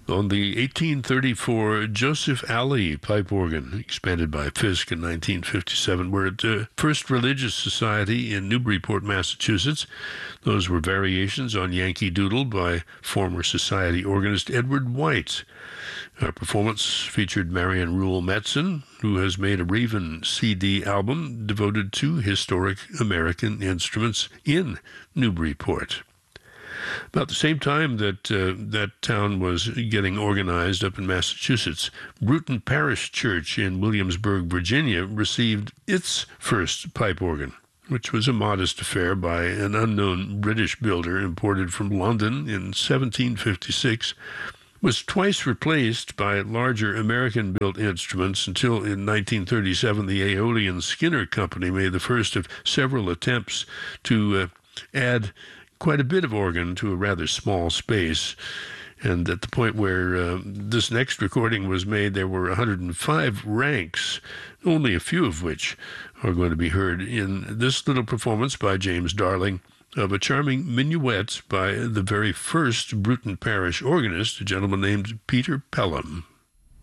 on the 1834 Joseph Alley pipe organ, expanded by Fisk in 1957. We're at First Religious Society in Newburyport, Massachusetts. Those were variations on Yankee Doodle by former society organist Edward White. Our performance featured Marian Rule Metzen, who has made a Raven CD album devoted to historic American instruments in Newburyport. About the same time that that town was getting organized up in Massachusetts, Bruton Parish Church in Williamsburg, Virginia, received its first pipe organ, which was a modest affair by an unknown British builder imported from London in 1756, was twice replaced by larger American-built instruments until in 1937 the Aeolian Skinner Company made the first of several attempts to add quite a bit of organ to a rather small space. And at the point where this next recording was made, there were 105 ranks, only a few of which are going to be heard in this little performance by James Darling of a charming minuet by the very first Bruton Parish organist, a gentleman named Peter Pelham.